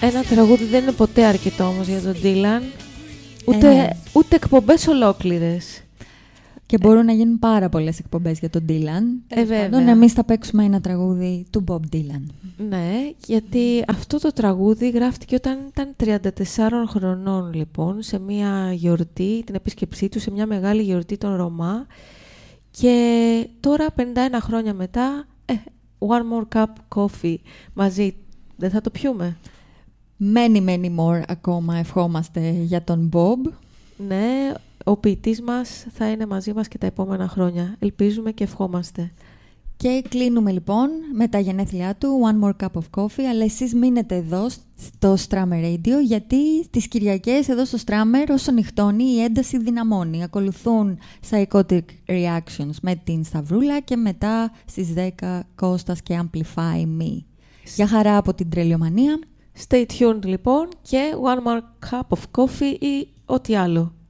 Ένα τραγούδι δεν είναι ποτέ αρκετό όμως για τον Dylan. Ούτε εκπομπές ολόκληρες. Και μπορούν να γίνουν πάρα πολλές εκπομπές για τον Dylan. Βέβαια. Εμείς θα παίξουμε ένα τραγούδι του Bob Dylan. Ναι, γιατί αυτό το τραγούδι γράφτηκε όταν ήταν 34 χρονών, λοιπόν, σε μια γιορτή, την επίσκεψή του σε μια μεγάλη γιορτή των Ρωμά. Και τώρα, 51 χρόνια μετά, one more cup coffee μαζί, δεν θα το πιούμε? Many more ακόμα ευχόμαστε για τον Bob. Ναι, ο ποιητής μας θα είναι μαζί μας και τα επόμενα χρόνια. Ελπίζουμε και ευχόμαστε. Και κλείνουμε λοιπόν με τα γενέθλιά του, One More Cup of Coffee, αλλά εσείς μείνετε εδώ στο Strammer Radio, γιατί τις Κυριακές εδώ στο Strammer όσο νυχτώνει η ένταση δυναμώνει. Ακολουθούν Psychotic Reactions με την Σταυρούλα και μετά στις 10 Κώστας και Amplify Me. Για χαρά από την Τρελιομανία. Stay tuned λοιπόν και One More Cup of Coffee ή ό,τι άλλο.